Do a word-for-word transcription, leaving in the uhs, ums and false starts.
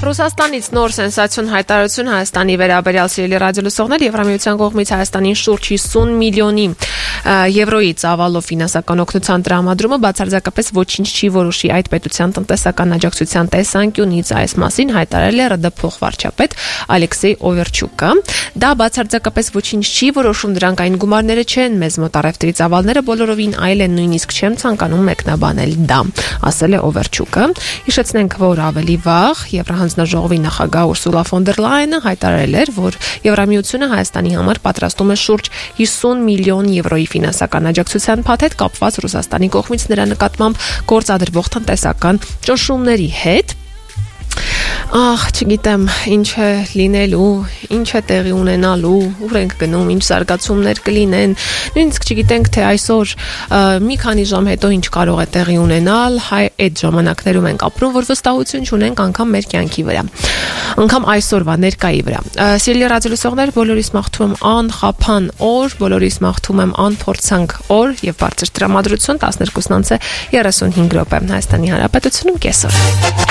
Ռուսաստանից նոր սենսացիոն հայտարարություն Հայաստանի վերաբերյալ սիրելի ռադիոլսողներ Եվրամիության կողմից Հայաստանին շուրջ հիսուն միլիոնի եվրոյի ծավալով ֆինանսական օգնության տրամադրումը բացարձակապես ոչինչ չի որոշի այդ պետության տնտեսական աջակցության տեսանկյունից այս մասին հայտարարել է ՌԴ փոխվարչապետ Ալեքսեյ Օվերչուկը դա բացարձակապես ոչինչ չի որոշում դրանք այն գումարները չեն մեզ մոտ առևտրի ծավալները բոլորովին այլ են նույնիսկ չեմ ցանկանում մեկնաբանել դա ասել է Օվերչուկը հիշեցնենք որ ավելի վաղ Եվրահանձնաժողովի նախագահ Ուրսուլա ֆոն դեր Լայենը հայտարարել էր որ Եվրամիությունը Հայաստանի համար պատրաստում է շուրջ հիսուն միլիոն եվրոյի ֆինանսական աջակցության փաթեթ կապված Ռուսաստանի կողմից նրա նկատմամբ գործադրվող տնտեսական ճնշումների հետ Ահ, չգիտեմ, ինչ է լինելու, ինչ է տեղի ունենալու, ուր ենք գնում, ինչ զարգացումներ կլինեն, նույնիսկ չգիտենք, թե այսօր մի քանի ժամ հետո ինչ կարող է տեղի ունենալ, հայ այդ ժամանակներում ենք ապրում, որ վստահություն չունենք անգամ մեր կյանքի վրա, անգամ այսօրվա ներկայի վրա։ Սիրելի ռադիոլսողներ, բոլորիս մաղթում եմ անխափան օր, բոլորիս մաղթում եմ անփորձանք օր եւ բարձր տրամադրություն տասներկուսն անց երեսունհինգ րոպե Հայաստանի Հանրապետությունում կեսօր։